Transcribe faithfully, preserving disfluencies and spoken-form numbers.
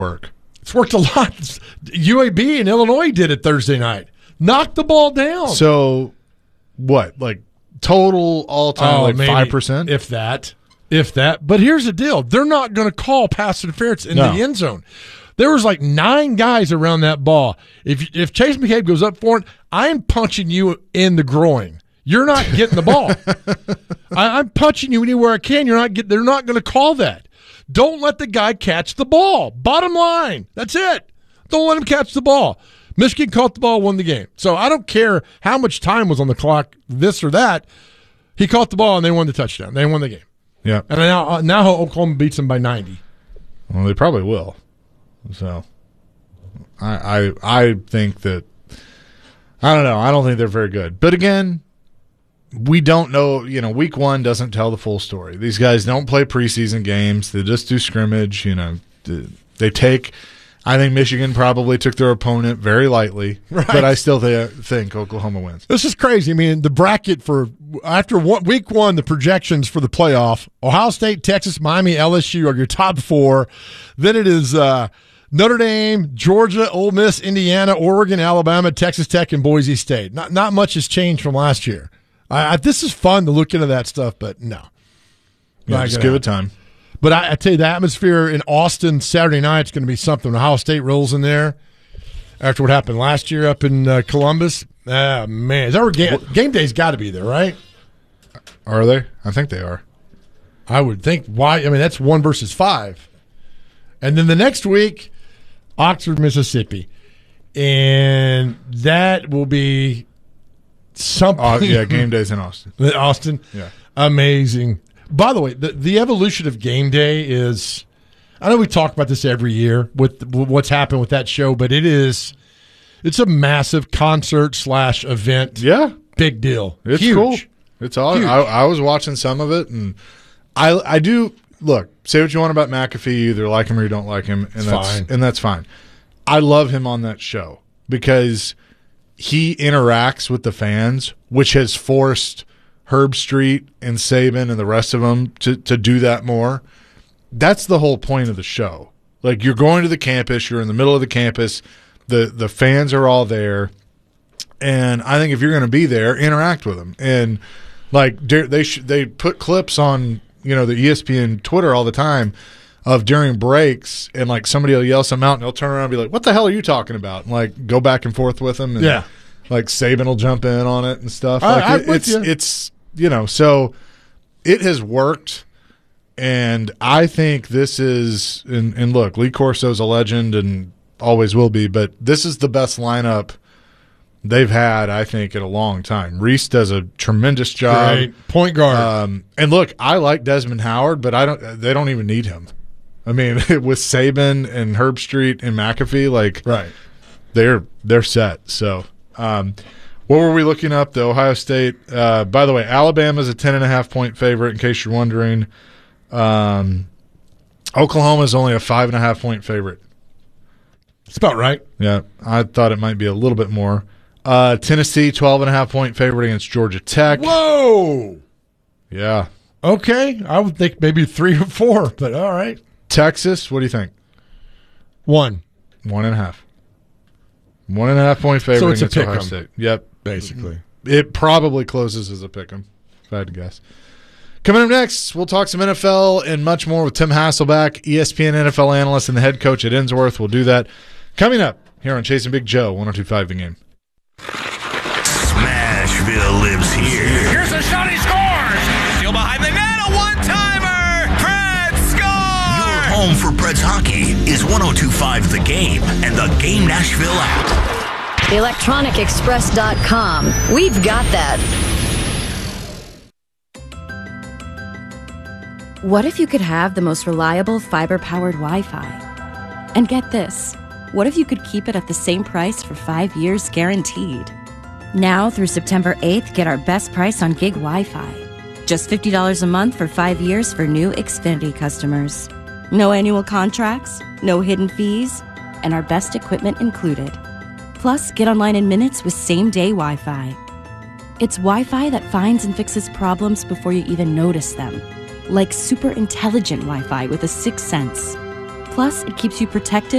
work. It's worked a lot. U A B and Illinois did it Thursday night. Knocked the ball down. So, what? Like, total all-time, oh, like maybe, five percent? If that. If that. But here's the deal. They're not going to call pass interference in No. the end zone. There was like nine guys around that ball. If if Chase McCabe goes up for it, I'm punching you in the groin. You're not getting the ball. I, I'm punching you anywhere I can. You're not get. They're not going to call that. Don't let the guy catch the ball. Bottom line. That's it. Don't let him catch the ball. Michigan caught the ball, won the game. So I don't care how much time was on the clock, this or that. He caught the ball and they won the touchdown. They won the game. Yeah. And now now Oklahoma beats them by ninety. Well, they probably will. So, I, I I think that I don't know. I don't think they're very good. But again, we don't know. You know, week one doesn't tell the full story. These guys don't play preseason games. They just do scrimmage. You know, they take. I think Michigan probably took their opponent very lightly, right. But I still th- think Oklahoma wins. This is crazy. I mean, the bracket for after one, week one, the projections for the playoff: Ohio State, Texas, Miami, L S U are your top four. Then it is uh, Notre Dame, Georgia, Ole Miss, Indiana, Oregon, Alabama, Texas Tech, and Boise State. Not not much has changed from last year. I, I, this is fun to look into that stuff, but no. Yeah, just give it time. But I, I tell you, the atmosphere in Austin Saturday night is going to be something. Ohio State rolls in there after what happened last year up in uh, Columbus. Ah, man. Is that where game, game day's got to be there, right? Are they? I think they are. I would think. Why? I mean, that's one versus five. And then the next week, Oxford, Mississippi. And that will be something. Uh, yeah, game day's in Austin. Austin? Yeah. Amazing. By the way, the, the evolution of game day is, I know we talk about this every year with, with what's happened with that show, but it is, it's a massive concert slash event. Yeah. Big deal. It's Huge. cool. It's all, I, I was watching some of it, and I I do, look, say what you want about McAfee, you either like him or you don't like him, and It's that's fine. and that's fine. I love him on that show because he interacts with the fans, which has forced Herb Street and Saban and the rest of them to, to do that more. That's the whole point of the show. Like, you're going to the campus, you're in the middle of the campus, the the fans are all there, and I think if you're going to be there, interact with them. And like they sh- they put clips on, you know, the E S P N Twitter all the time of during breaks, and like somebody will yell something out, and they'll turn around and be like, "What the hell are you talking about?" And like go back and forth with them. And Yeah. like Saban will jump in on it and stuff. I- Like I'm it, with it's you. it's you know, so it has worked, and I think this is and, and look, Lee Corso's a legend and always will be, but this is the best lineup they've had, I think, in a long time. Reese does a tremendous job. Great. Point guard. Um, and look, I like Desmond Howard, but I don't. They don't even need him. I mean, with Saban and Herb Street and McAfee, like right. they're they're set. So, um, what were we looking up? The Ohio State. Uh, by the way, Alabama's a ten and a half point favorite. In case you're wondering, um, Oklahoma's only a five and a half point favorite. It's about right. Yeah, I thought it might be a little bit more. Uh, Tennessee, twelve and a half point favorite against Georgia Tech. Whoa. Yeah. Okay. I would think maybe three or four, but all right. Texas, what do you think? One. One and a half. One and a half point favorite So it's a against Ohio pick 'em. State. Yep. Basically. It probably closes as a pick 'em, if I had to guess. Coming up next, we'll talk some N F L and much more with Tim Hasselback, E S P N N F L analyst and the head coach at Innsworth. We'll do that coming up here on Chasing Big Joe, one oh two point five The Game. Smashville lives here. Here's a shot, he scores! Still behind the net, a one-timer! Preds score! Your home for Preds hockey is one oh two point five The Game and the Game Nashville app. electronic express dot com. We've got that. What if you could have the most reliable fiber-powered Wi-Fi? And get this, what if you could keep it at the same price for five years guaranteed? Now through September eighth, get our best price on gig Wi-Fi. Just fifty dollars a month for five years for new Xfinity customers. No annual contracts, no hidden fees, and our best equipment included. Plus, get online in minutes with same-day Wi-Fi. It's Wi-Fi that finds and fixes problems before you even notice them. Like super intelligent Wi-Fi with a sixth sense. Plus, it keeps you protected